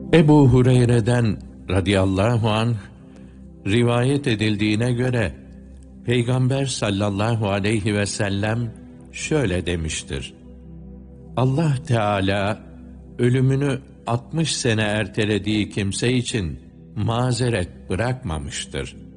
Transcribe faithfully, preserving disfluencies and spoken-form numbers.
Ebu Hureyre'den radıyallahu anh rivayet edildiğine göre Peygamber sallallahu aleyhi ve sellem şöyle demiştir: Allah Teala ölümünü altmış sene ertelediği kimse için mazeret bırakmamıştır.